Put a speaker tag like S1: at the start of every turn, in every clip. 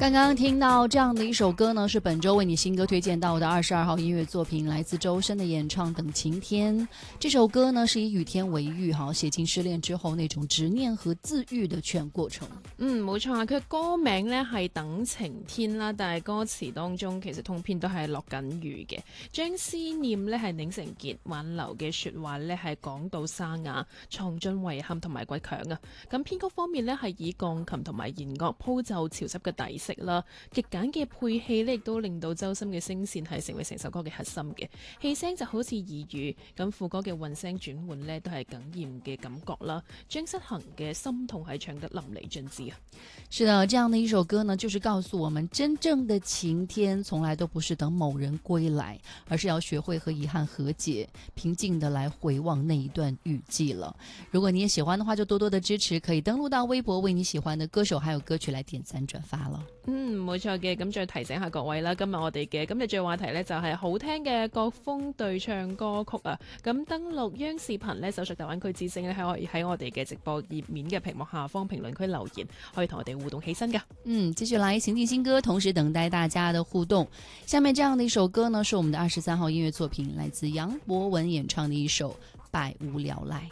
S1: 刚刚听到这样的一首歌呢，是本周为你新歌推荐到的22号音乐作品，来自周深的演唱《等晴天》。这首歌呢是以雨天為喻，寫進失戀之後那種執念和自愈的全過程。
S2: 冇錯啊，佢歌名呢係等晴天啦，但係歌詞當中其實通篇都係落緊雨嘅，將思念呢係擰成結，挽留嘅說話呢係講到沙啞，藏進遺憾同埋倔強啊。咁編曲方面呢係以鋼琴同埋弦樂鋪就潮濕嘅底色啦，極簡嘅配器呢亦都令到周深嘅聲線係成為成首歌嘅核心嘅，氣聲就好似耳語，咁副歌嘅混聲轉換呢都係哽咽嘅感覺啦，將失衡嘅心痛係唱得淋漓盡致啊。
S1: 是的，這樣的一首歌呢，就是告訴我們，真正的晴天從來都不是等某人歸來，而是要學會和遺憾和解，平靜地來回望那一段雨季了。如果你也喜歡的話，就多多的支持，可以登錄到微博為你喜歡的歌手還有歌曲來點讚轉發了。
S2: 冇錯嘅，咁再提醒下各位啦，今日我哋嘅今日最話題呢，就係好聽嘅國風對唱歌曲啊。咁登錄央視頻呢，搜索大灣區之聲呢，可以喺我哋嘅直播頁面嘅屏幕下方評論區留言，可以同我哋互動起身噶。
S1: 繼續來行進新歌，同時等待大家的互動。下面這樣的一首歌呢，是我們的23號音樂作品，來自楊博文演唱的一首《百無聊賴》。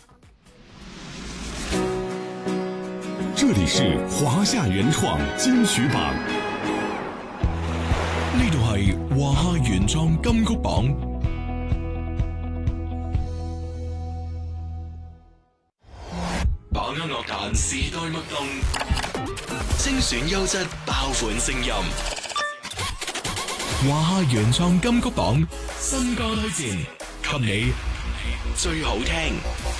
S3: 這裡是華夏原創金曲榜，呢度係華夏原創金曲榜。把握樂壇時代脈動，精選優質爆款聲音。華夏原創金曲榜新歌推薦，給你最好聽。